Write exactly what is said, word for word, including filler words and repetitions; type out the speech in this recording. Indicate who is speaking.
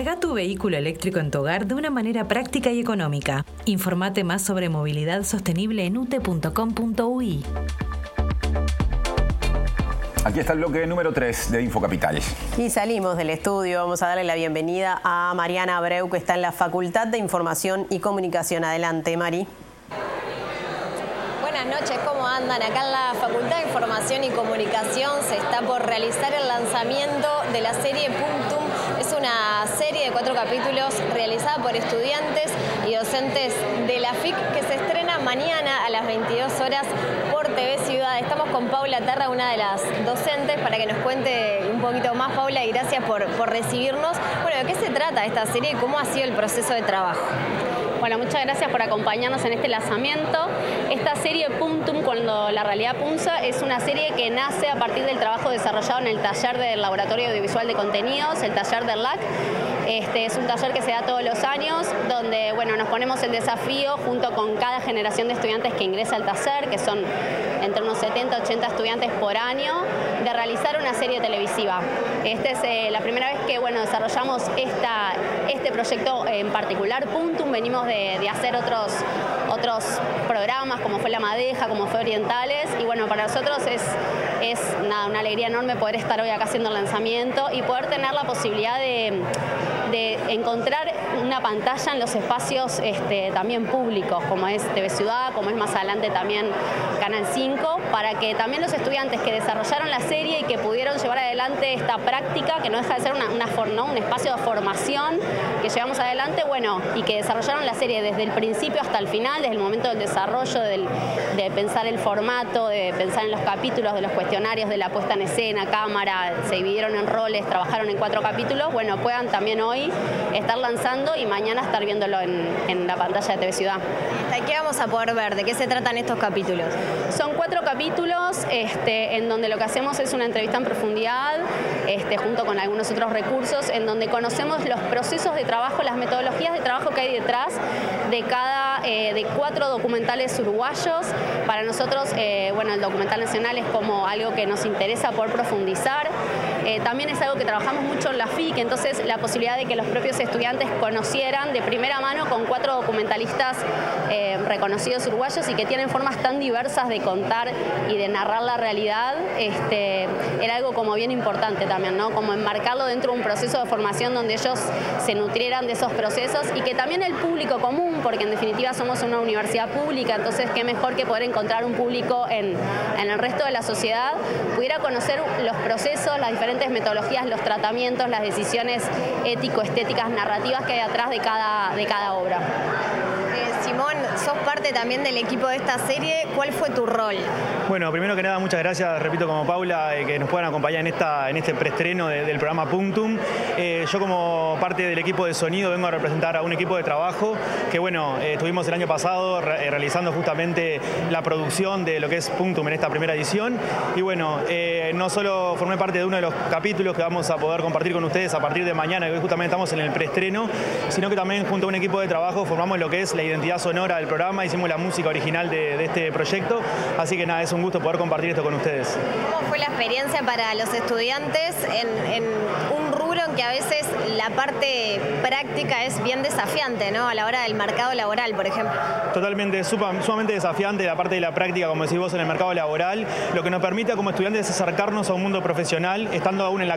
Speaker 1: Carga tu vehículo eléctrico en tu hogar de una manera práctica y económica. Informate más sobre movilidad sostenible en u t e punto com punto u i.
Speaker 2: Aquí está el bloque número tres de Infocapital.
Speaker 3: Y salimos del estudio. Vamos a darle la bienvenida a Mariana Abreu, que está en la Facultad de Información y Comunicación. Adelante, Mari.
Speaker 4: Buenas noches, ¿cómo andan? Acá en la Facultad de Información y Comunicación se está por realizar el lanzamiento de la serie Punctum. Es una serie de cuatro capítulos realizada por estudiantes y docentes de la F I C que se estrena mañana a las veintidós horas por T V Ciudad. Estamos con Paula Terra, una de las docentes, para que nos cuente un poquito más. Paula, y gracias por, por recibirnos. Bueno, ¿de qué se trata esta serie y cómo ha sido el proceso de trabajo?
Speaker 5: Bueno, muchas gracias por acompañarnos en este lanzamiento. Esta serie Punctum, cuando la realidad punza, es una serie que nace a partir del trabajo desarrollado en el taller del Laboratorio Audiovisual de Contenidos, el taller del L A C. Este es un taller que se da todos los años, donde bueno, nos ponemos el desafío junto con cada generación de estudiantes que ingresa al taller, que son entre unos setenta, ochenta estudiantes por año, de realizar una serie televisiva. Esta es eh, la primera vez que bueno, desarrollamos esta, este proyecto en particular, Punctum. Venimos de, de hacer otros, otros programas, como fue La Madeja, como fue Orientales, y bueno, para nosotros es, es nada, una alegría enorme poder estar hoy acá haciendo el lanzamiento y poder tener la posibilidad de, de encontrar una pantalla en los espacios este, también públicos, como es T V Ciudad, como es más adelante también Canal cinco, para que también los estudiantes que desarrollaron la serie y que pudieron llevar adelante esta práctica, que no deja de ser una, una, ¿no? un espacio de formación que llevamos adelante, bueno, y que desarrollaron la serie desde el principio hasta el final, desde el momento del desarrollo, del, de pensar el formato, de pensar en los capítulos, de los cuestionarios, de la puesta en escena, cámara, se dividieron en roles, trabajaron en cuatro capítulos, bueno, puedan también hoy estar lanzando y mañana estar viéndolo en, en la pantalla de T V Ciudad.
Speaker 4: ¿Qué vamos a poder ver? ¿De qué se tratan estos capítulos?
Speaker 5: Son cuatro capítulos este, en donde lo que hacemos es una entrevista en profundidad, este, junto con algunos otros recursos, en donde conocemos los procesos de trabajo, las metodologías de trabajo que hay detrás de cada eh, de cuatro documentales uruguayos. Para nosotros, eh, bueno, el documental nacional es como algo que nos interesa por profundizar. Eh, también es algo que trabajamos mucho en la F I C, entonces la posibilidad de que los propios estudiantes conocieran de primera mano con cuatro documentalistas eh, reconocidos uruguayos y que tienen formas tan diversas de contar y de narrar la realidad, este, era algo como bien importante también, ¿no? Como enmarcarlo dentro de un proceso de formación donde ellos se nutrieran de esos procesos y que también el público común, porque en definitiva somos una universidad pública, entonces qué mejor que poder encontrar un público en, en el resto de la sociedad, pudiera conocer los procesos, las diferentes metodologías, los tratamientos, las decisiones ético-estéticas, narrativas que hay atrás de cada, de cada obra.
Speaker 4: Eh, Simón, sos parte también del equipo de esta serie. ¿Cuál fue tu rol?
Speaker 6: Bueno, primero que nada, muchas gracias, repito, como Paula, eh, que nos puedan acompañar en, esta, en este preestreno de, del programa Punctum. Eh, yo como parte del equipo de sonido vengo a representar a un equipo de trabajo que, bueno, eh, estuvimos el año pasado re realizando justamente la producción de lo que es Punctum en esta primera edición. Y bueno, eh, no solo formé parte de uno de los capítulos que vamos a poder compartir con ustedes a partir de mañana, que hoy justamente estamos en el preestreno, sino que también junto a un equipo de trabajo formamos lo que es la identidad sonora del programa, hicimos la música original de, de este proyecto, así que nada, es un gusto poder compartir esto con ustedes.
Speaker 4: ¿Cómo fue la experiencia para los estudiantes en, en un rubro en que a veces la parte práctica es bien desafiante, ¿no? A la hora del mercado laboral, por ejemplo?
Speaker 6: Totalmente, sumamente desafiante la parte de la práctica, como decís vos, en el mercado laboral, lo que nos permite como estudiantes es acercarnos a un mundo profesional, estando aún en la